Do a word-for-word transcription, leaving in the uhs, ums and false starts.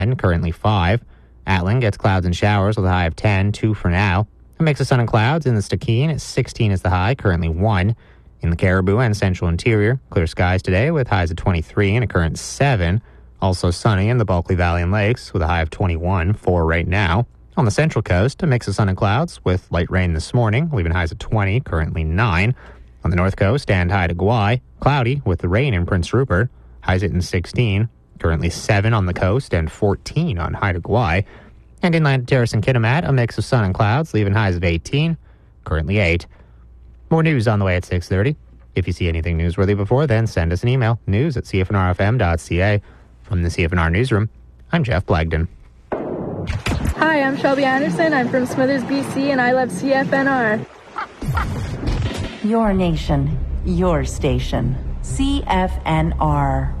and currently five. Atlin gets clouds and showers with a high of ten, two for now. A mix of sun and clouds in the Stikine. sixteen is the high, currently one. In the Caribou and central interior, clear skies today with highs of twenty-three and a current seven. Also sunny in the Bulkley Valley and Lakes with a high of twenty-one, four right now. On the central coast, a mix of sun and clouds with light rain this morning, leaving highs of twenty, currently nine. On the north coast and high to Kauai, cloudy with the rain in Prince Rupert, highs hitting sixteen, currently seven on the coast and fourteen on high to Kauai. And inland Terrace and Kitimat, a mix of sun and clouds, leaving highs of eighteen, currently eight. More news on the way at six thirty. If you see anything newsworthy before then, send us an email, news at c f n r f m dot c a. From the C F N R Newsroom, I'm Jeff Blagden. Hi, I'm Shelby Anderson. I'm from Smithers, B C, and I love C F N R. Your nation, your station. C F N R.